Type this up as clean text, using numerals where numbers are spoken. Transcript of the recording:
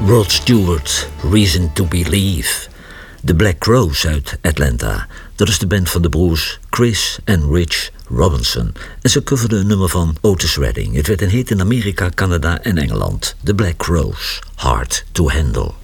Rod Stewart, Reason to Believe. The Black Crowes uit Atlanta. Dat is de band van de broers Chris en Rich Robinson. En ze coverden een nummer van Otis Redding. Het werd een hit in Amerika, Canada en Engeland. The Black Crowes, Hard to Handle.